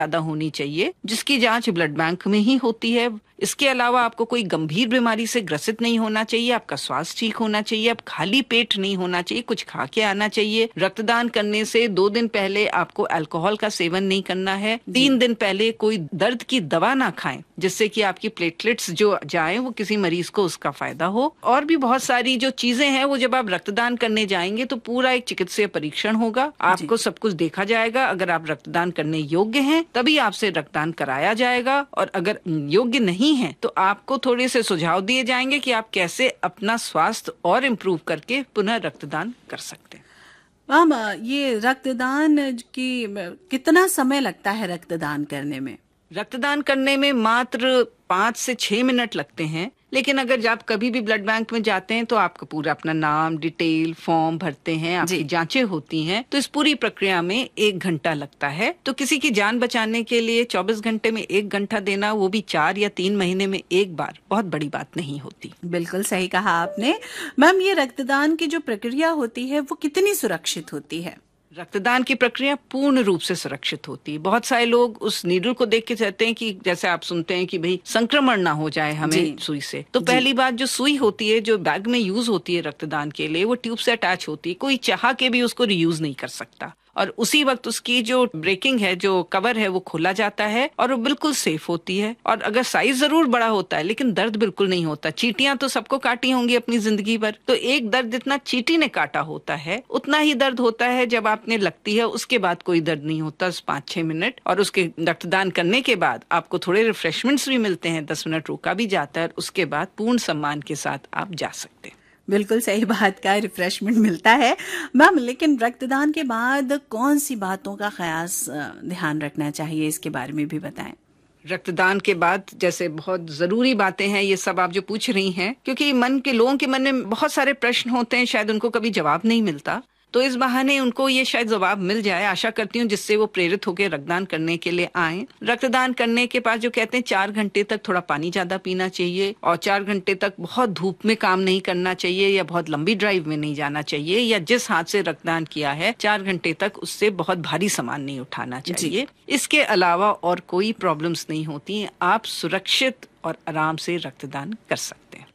ज्यादा होनी चाहिए, जिसकी जांच ब्लड बैंक में ही होती है। इसके अलावा आपको कोई गंभीर बीमारी से ग्रसित नहीं होना चाहिए, आपका स्वास्थ्य ठीक होना चाहिए, आप खाली पेट नहीं होना चाहिए, कुछ खा के आना चाहिए। रक्तदान करने से 2 दिन पहले आपको अल्कोहल का सेवन नहीं करना है। 3 दिन पहले कोई दर्द की दवा ना खाएं, जिससे कि आपकी प्लेटलेट्स जो जाए वो किसी मरीज को उसका फायदा हो। और भी बहुत सारी जो चीजें हैं वो जब आप रक्तदान करने जाएंगे तो पूरा एक चिकित्सीय परीक्षण होगा, आपको सब कुछ देखा जाएगा। अगर आप रक्तदान करने योग्य हैं तभी आपसे रक्तदान कराया जाएगा, और अगर योग्य नहीं है तो आपको थोड़े से सुझाव दिए जाएंगे कि आप कैसे अपना स्वास्थ्य और इम्प्रूव करके पुनः रक्तदान कर सकते हैं। मैम, ये रक्तदान की कितना समय लगता है रक्तदान करने में? रक्तदान करने में मात्र 5 से 6 मिनट लगते हैं, लेकिन अगर आप कभी भी ब्लड बैंक में जाते हैं तो आपका पूरा अपना नाम, डिटेल, फॉर्म भरते हैं, आपकी जांचें होती हैं, तो इस पूरी प्रक्रिया में 1 घंटा लगता है। तो किसी की जान बचाने के लिए 24 घंटे में 1 घंटा देना, वो भी 4 या 3 महीने में एक बार, बहुत बड़ी बात नहीं होती। बिल्कुल सही कहा आपने। मैम, ये रक्तदान की जो प्रक्रिया होती है वो कितनी सुरक्षित होती है? रक्तदान की प्रक्रिया पूर्ण रूप से सुरक्षित होती है। बहुत सारे लोग उस नीडल को देख के चाहते हैं कि जैसे आप सुनते हैं कि भाई संक्रमण ना हो जाए हमें सुई से। तो पहली बात, जो सुई होती है जो बैग में यूज होती है रक्तदान के लिए, वो ट्यूब से अटैच होती है, कोई चाह के भी उसको रीयूज नहीं कर सकता, और उसी वक्त उसकी जो ब्रेकिंग है, जो कवर है, वो खोला जाता है और वो बिल्कुल सेफ होती है। और अगर साइज जरूर बड़ा होता है लेकिन दर्द बिल्कुल नहीं होता। चींटियां तो सबको काटी होंगी अपनी जिंदगी भर, तो एक दर्द जितना चींटी ने काटा होता है उतना ही दर्द होता है जब आपने लगती है। उसके बाद कोई दर्द नहीं होता 5-6 मिनट, और उसके रक्तदान करने के बाद आपको थोड़े रिफ्रेशमेंट्स भी मिलते हैं, 10 मिनट रुका भी जाता है, उसके बाद पूर्ण सम्मान के साथ आप जा सकते हैं। बिल्कुल सही बात का, रिफ्रेशमेंट मिलता है। मैम, लेकिन रक्तदान के बाद कौन सी बातों का खास ध्यान रखना चाहिए, इसके बारे में भी बताएं। रक्तदान के बाद जैसे बहुत जरूरी बातें हैं ये सब आप जो पूछ रही हैं, क्योंकि लोगों के मन में बहुत सारे प्रश्न होते हैं, शायद उनको कभी जवाब नहीं मिलता, तो इस बहाने उनको ये शायद जवाब मिल जाए, आशा करती हूँ, जिससे वो प्रेरित होकर रक्तदान करने के लिए आए। रक्तदान करने के बाद जो कहते हैं 4 घंटे तक थोड़ा पानी ज्यादा पीना चाहिए, और 4 घंटे तक बहुत धूप में काम नहीं करना चाहिए, या बहुत लंबी ड्राइव में नहीं जाना चाहिए, या जिस हाथ से रक्तदान किया है 4 घंटे तक उससे बहुत भारी सामान नहीं उठाना चाहिए। इसके अलावा और कोई प्रॉब्लम्स नहीं होती, आप सुरक्षित और आराम से रक्तदान कर सकते हैं।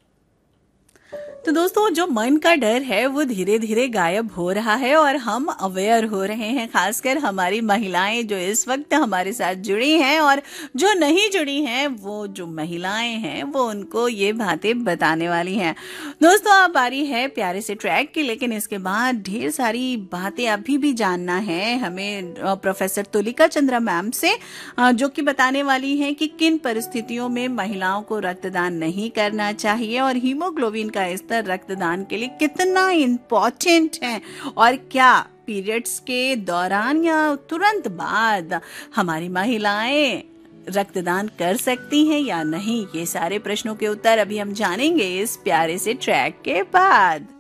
तो दोस्तों, जो मन का डर है वो धीरे धीरे गायब हो रहा है और हम अवेयर हो रहे हैं, खासकर हमारी महिलाएं जो इस वक्त हमारे साथ जुड़ी हैं, और जो नहीं जुड़ी हैं वो जो महिलाएं हैं वो उनको ये बातें बताने वाली हैं। दोस्तों, अब बारी है प्यारे से ट्रैक की, लेकिन इसके बाद ढेर सारी बातें अभी भी जानना है हमें प्रोफेसर तुलिका चंद्रा मैम से, जो कि बताने वाली हैं कि किन परिस्थितियों में महिलाओं को रक्तदान नहीं करना चाहिए, और हीमोग्लोबिन का स्तर रक्तदान के लिए कितना इम्पोर्टेंट है, और क्या पीरियड्स के दौरान या तुरंत बाद हमारी महिलाएं रक्तदान कर सकती हैं या नहीं। ये सारे प्रश्नों के उत्तर अभी हम जानेंगे इस प्यारे से ट्रैक के बाद।